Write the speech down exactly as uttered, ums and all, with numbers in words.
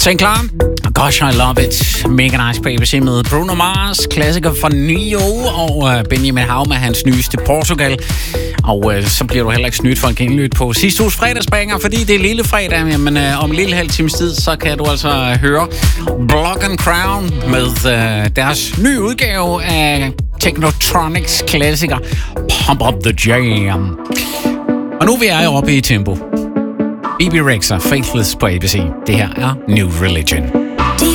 Tænk klar. Gosh, I love it. Mega nice på A B C med Bruno Mars, klassiker fra Nio, og uh, Benjamin Hav med hans nyeste Portugal. Og uh, så bliver du heller ikke snydt for en genlyt på sidste uges fredagsbanger, fordi det er lille fredag, men uh, om en lille halv times tid, så kan du altså uh, høre Block and Crown med uh, deres nye udgave af Technotronics klassiker Pump Up The Jam. Og nu er jeg oppe i tempo. B B Rexha, Faithless på A B C. Det her er New Religion.